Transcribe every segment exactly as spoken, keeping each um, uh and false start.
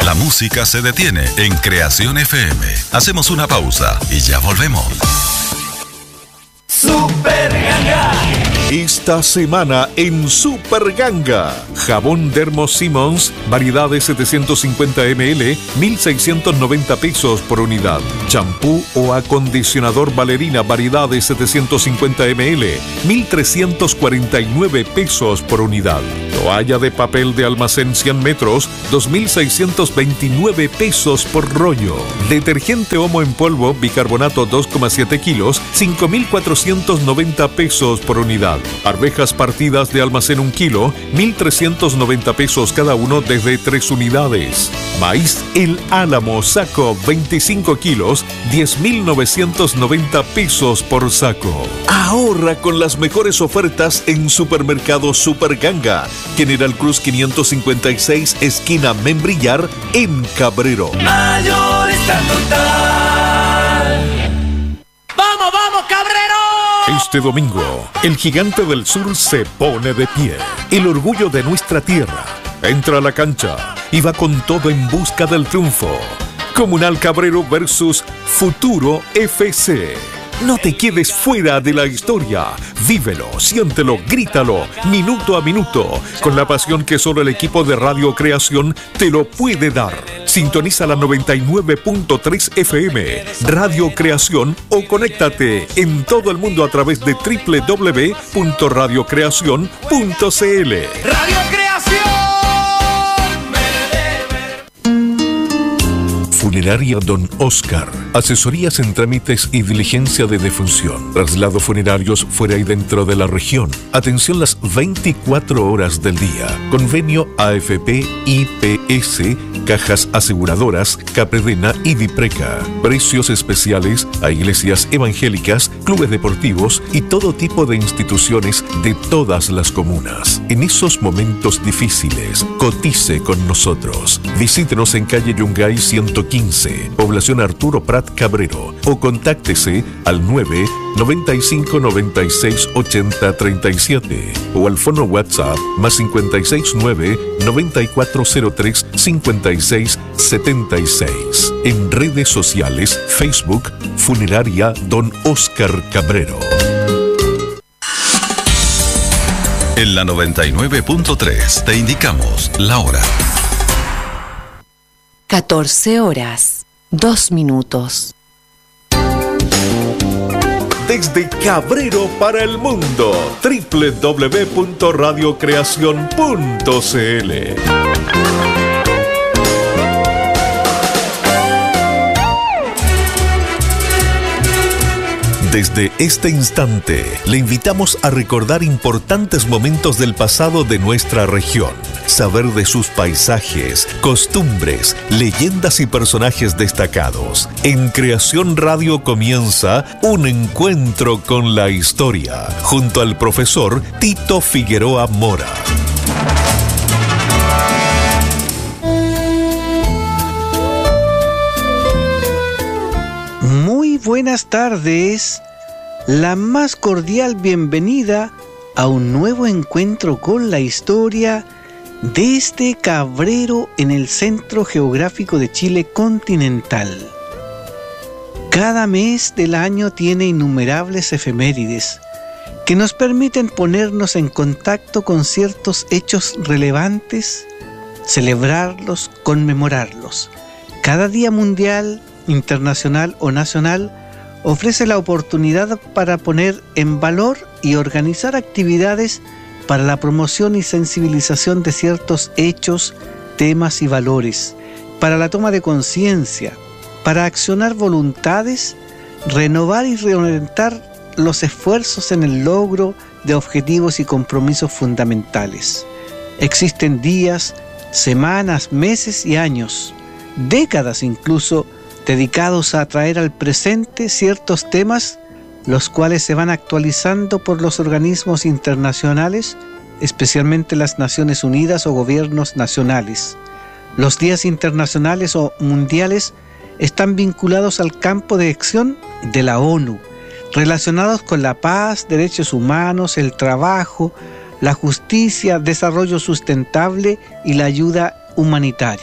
La música se detiene en Creación F M. Hacemos una pausa y ya volvemos. Super Ganga. Esta semana en Super Ganga, jabón Dermo Simmons, variedad de setecientos cincuenta mililitros, mil seiscientos noventa pesos por unidad. Champú o acondicionador Valerina, variedad de setecientos cincuenta mililitros, mil trescientos cuarenta y nueve pesos por unidad. Toalla de papel de almacén cien metros, dos mil seiscientos veintinueve pesos por rollo. Detergente Omo en polvo, bicarbonato dos coma siete kilos, cinco mil cuatrocientos noventa pesos por unidad. Arvejas partidas de almacén un kilo, mil trescientos noventa pesos cada uno desde tres unidades. Maíz El Álamo, saco veinticinco kilos, diez mil novecientos noventa pesos por saco. Ahorra con las mejores ofertas en Supermercado Super Ganga, General Cruz quinientos cincuenta y seis, esquina Membrillar, en Cabrero. Mayorista Total. ¡Vamos, vamos, Cabrero! Este domingo, el Gigante del Sur se pone de pie. El orgullo de nuestra tierra entra a la cancha y va con todo en busca del triunfo. Comunal Cabrero versus Futuro F C. No te quedes fuera de la historia. Vívelo, siéntelo, grítalo, minuto a minuto, con la pasión que solo el equipo de Radio Creación te lo puede dar. Sintoniza la noventa y nueve punto tres F M, Radio Creación, o conéctate en todo el mundo a través de doble u doble u doble u punto radio creación punto c l. Radio Creación. Funeraria Don Oscar. Asesorías en trámites y diligencia de defunción. Traslados funerarios fuera y dentro de la región. Atención las veinticuatro horas del día. Convenio A F P, I P S, Cajas Aseguradoras, Capredena y Dipreca. Precios especiales a iglesias evangélicas, clubes deportivos y todo tipo de instituciones de todas las comunas. En esos momentos difíciles, cotice con nosotros. Visítenos en calle Yungay ciento quince, población Arturo Prat Cabrero, o contáctese al nueve noventa y cinco noventa y seis ochenta treinta y siete o al fono WhatsApp más cincuenta y seis nueve noventa y cuatro cero tres cincuenta y seis setenta y seis. En redes sociales, Facebook, Funeraria Don Oscar Cabrero. En la noventa y nueve punto tres te indicamos la hora. catorce horas, dos minutos. Desde Cabrero para el mundo, doble u doble u doble u punto radio creación punto c l. Desde este instante, le invitamos a recordar importantes momentos del pasado de nuestra región, saber de sus paisajes, costumbres, leyendas y personajes destacados. En Creación Radio comienza un encuentro con la historia, junto al profesor Tito Figueroa Mora. Muy buenas tardes, la más cordial bienvenida a un nuevo encuentro con la historia desde Cabrero en el Centro Geográfico de Chile continental. Cada mes del año tiene innumerables efemérides que nos permiten ponernos en contacto con ciertos hechos relevantes, celebrarlos, conmemorarlos. Cada día mundial, internacional o nacional ofrece la oportunidad para poner en valor y organizar actividades para la promoción y sensibilización de ciertos hechos, temas y valores, para la toma de conciencia, para accionar voluntades, renovar y reorientar los esfuerzos en el logro de objetivos y compromisos fundamentales. Existen días, semanas, meses y años, décadas incluso, dedicados a traer al presente ciertos temas, los cuales se van actualizando por los organismos internacionales, especialmente las Naciones Unidas o gobiernos nacionales. Los días internacionales o mundiales están vinculados al campo de acción de la ONU, relacionados con la paz, derechos humanos, el trabajo, la justicia, desarrollo sustentable y la ayuda humanitaria.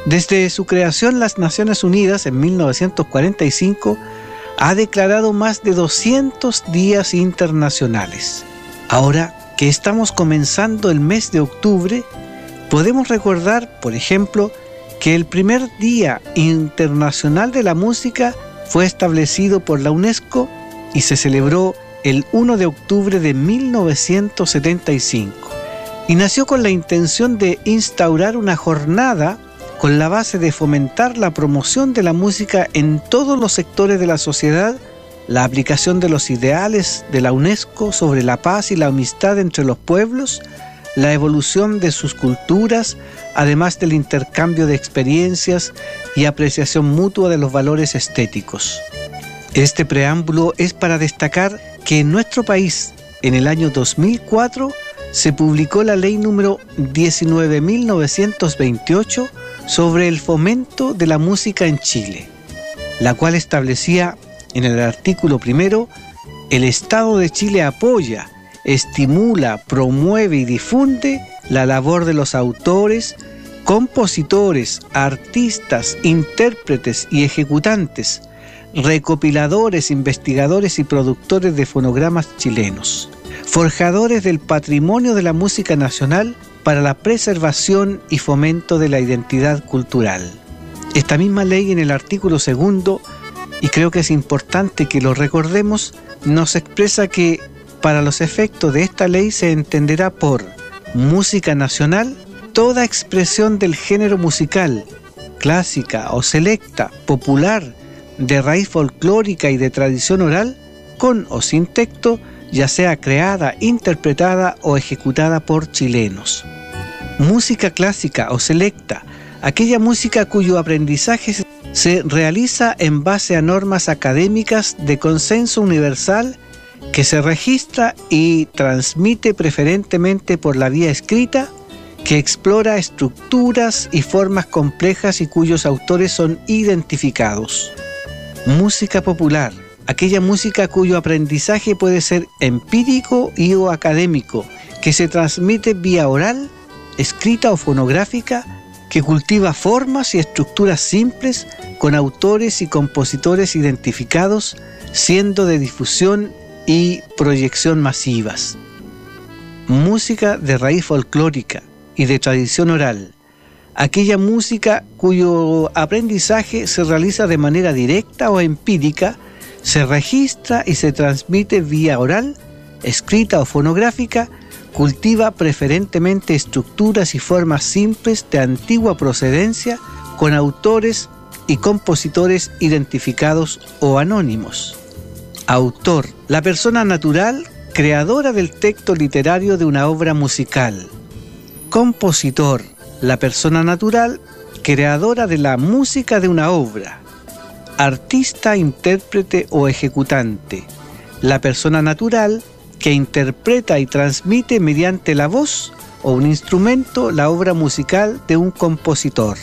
Desde su creación, las Naciones Unidas en mil novecientos cuarenta y cinco ha declarado más de doscientos días internacionales. Ahora que estamos comenzando el mes de octubre, podemos recordar, por ejemplo, que el primer Día Internacional de la Música fue establecido por la UNESCO y se celebró el primero de octubre de mil novecientos setenta y cinco. Y nació con la intención de instaurar una jornada con la base de fomentar la promoción de la música en todos los sectores de la sociedad, la aplicación de los ideales de la UNESCO sobre la paz y la amistad entre los pueblos, la evolución de sus culturas, además del intercambio de experiencias y apreciación mutua de los valores estéticos. Este preámbulo es para destacar que en nuestro país, en el año dos mil cuatro, se publicó la ley número diecinueve mil novecientos veintiocho sobre el fomento de la música en Chile, la cual establecía en el artículo primero: el Estado de Chile apoya, estimula, promueve y difunde la labor de los autores, compositores, artistas, intérpretes y ejecutantes, recopiladores, investigadores y productores de fonogramas chilenos, forjadores del patrimonio de la música nacional para la preservación y fomento de la identidad cultural. Esta misma ley, en el artículo segundo, y creo que es importante que lo recordemos, nos expresa que para los efectos de esta ley se entenderá por música nacional toda expresión del género musical, clásica o selecta, popular, de raíz folclórica y de tradición oral, con o sin texto, ya sea creada, interpretada o ejecutada por chilenos. Música clásica o selecta, aquella música cuyo aprendizaje se realiza en base a normas académicas de consenso universal, que se registra y transmite preferentemente por la vía escrita, que explora estructuras y formas complejas y cuyos autores son identificados. Música popular, aquella música cuyo aprendizaje puede ser empírico y o académico, que se transmite vía oral, escrita o fonográfica, que cultiva formas y estructuras simples con autores y compositores identificados, siendo de difusión y proyección masivas. Música de raíz folclórica y de tradición oral, aquella música cuyo aprendizaje se realiza de manera directa o empírica, se registra y se transmite vía oral, escrita o fonográfica, cultiva preferentemente estructuras y formas simples de antigua procedencia con autores y compositores identificados o anónimos. Autor, la persona natural creadora del texto literario de una obra musical. Compositor, la persona natural creadora de la música de una obra. Artista, intérprete o ejecutante, la persona natural que interpreta y transmite mediante la voz o un instrumento la obra musical de un compositor.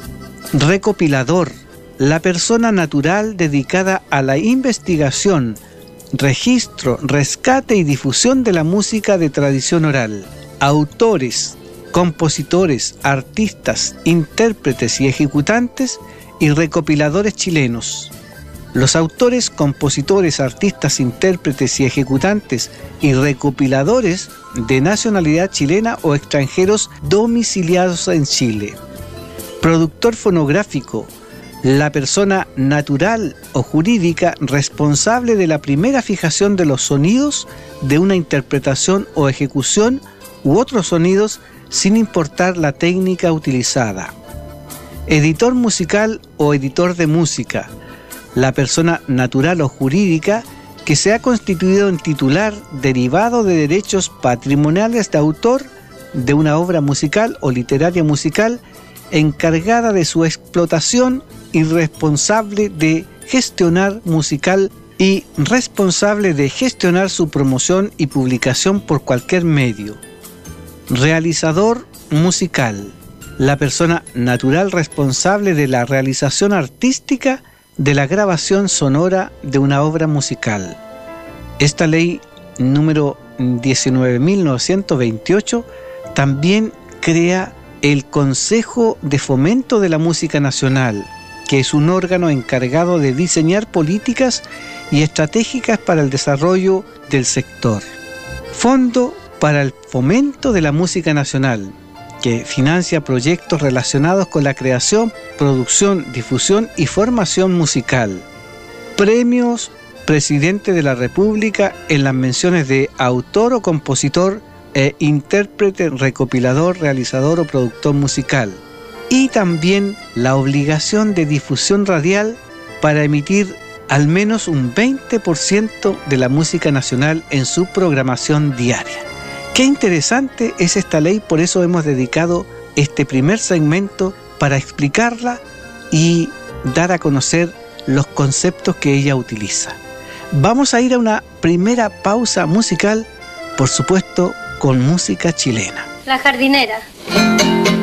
Recopilador, la persona natural dedicada a la investigación, registro, rescate y difusión de la música de tradición oral. Autores, compositores, artistas, intérpretes y ejecutantes y recopiladores chilenos. Los autores, compositores, artistas, intérpretes y ejecutantes y recopiladores de nacionalidad chilena o extranjeros domiciliados en Chile. Productor fonográfico, la persona natural o jurídica responsable de la primera fijación de los sonidos de una interpretación o ejecución u otros sonidos sin importar la técnica utilizada. Editor musical o editor de música, la persona natural o jurídica que se ha constituido en titular derivado de derechos patrimoniales de autor de una obra musical o literaria musical, encargada de su explotación y responsable de gestionar musical y responsable de gestionar su promoción y publicación por cualquier medio. Realizador musical, la persona natural responsable de la realización artística de la grabación sonora de una obra musical. Esta ley número diecinueve mil novecientos veintiocho también crea el Consejo de Fomento de la Música Nacional, que es un órgano encargado de diseñar políticas y estratégicas para el desarrollo del sector. Fondo para el Fomento de la Música Nacional, que financia proyectos relacionados con la creación, producción, difusión y formación musical. Premios Presidente de la República en las menciones de autor o compositor e intérprete, recopilador, realizador o productor musical. Y también la obligación de difusión radial para emitir al menos un veinte por ciento de la música nacional en su programación diaria. Qué interesante es esta ley, por eso hemos dedicado este primer segmento para explicarla y dar a conocer los conceptos que ella utiliza. Vamos a ir a una primera pausa musical, por supuesto, con música chilena. La jardinera.